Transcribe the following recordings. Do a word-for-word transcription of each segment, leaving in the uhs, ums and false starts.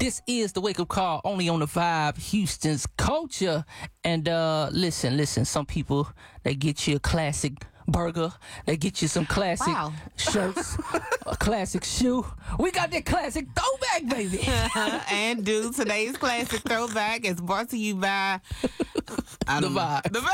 This is the Wake Up Call, only on the Vibe, Houston's culture. And uh, listen, listen, some people, they get you a classic burger, they get you some classic Wow. shirts, a classic shoe. We got that classic throwback, baby. And do today's classic throwback is brought to you by I The don't know. Vibe. The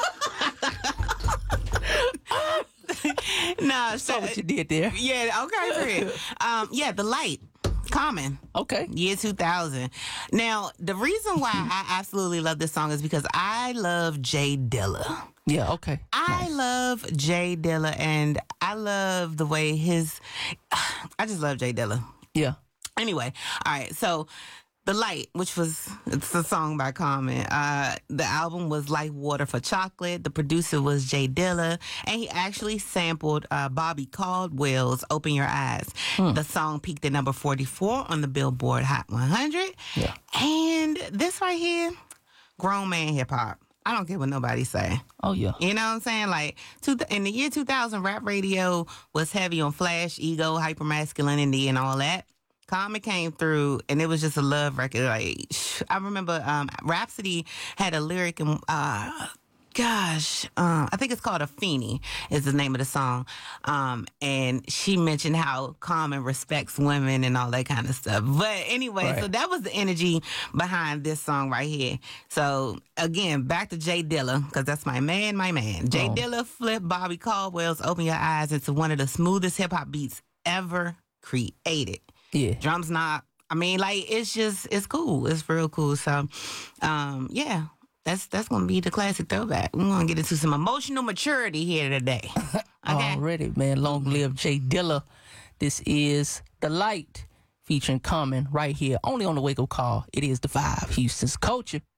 Vibe. No, Saw so, what you did there. yeah, okay, Fred. Um, yeah, the light. Common. Okay. Year two thousand. Now, the reason why I absolutely love this song is because I love Jay Dilla. Yeah, okay. I love Jay Dilla, and I love the way his. I just love Jay Dilla. Yeah. Anyway, all right. So, The Light, which was it's a song by Common. Uh, the album was Like Water for Chocolate. The producer was Jay Dilla, and he actually sampled uh, Bobby Caldwell's "Open Your Eyes." Hmm. The song peaked at number forty-four on the Billboard Hot one hundred. Yeah. And this right here, grown man hip hop. I don't care what nobody say. Oh, yeah. You know what I'm saying? Like, two, in the year two thousand, rap radio was heavy on flash, ego, hypermasculinity, and all that. Common came through, and it was just a love record. Like, I remember um, Rhapsody had a lyric, and uh, gosh, uh, I think it's called "A Feenie" is the name of the song. Um, and she mentioned how Common respects women and all that kind of stuff. But anyway, Right. so that was the energy behind this song right here. So again, back to Jay Dilla, because that's my man, my man. Jay Oh. Dilla flipped Bobby Caldwell's "Open Your Eyes" into one of the smoothest hip hop beats ever created. Yeah. Drums not, I mean, like, it's just, it's cool. It's real cool. So, um, yeah, that's that's going to be the classic throwback. We're going to get into some emotional maturity here today. Okay? Already, man. Long live Jay Dilla. This is The Light featuring Common right here, only on the Wake Up Call. It is the Vibe, Houston's culture.